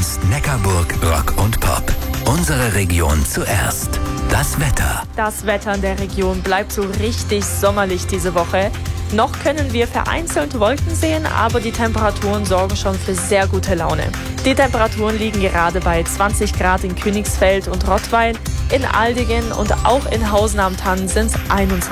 uns Neckarburg Rock und Pop. Unsere Region zuerst. Das Wetter. Das Wetter in der Region bleibt so richtig sommerlich diese Woche. Noch können wir vereinzelt Wolken sehen, aber die Temperaturen sorgen schon für sehr gute Laune. Die Temperaturen liegen gerade bei 20 Grad in Königsfeld und Rottweil, in Aldingen und auch in Hausen am Tann sind es 21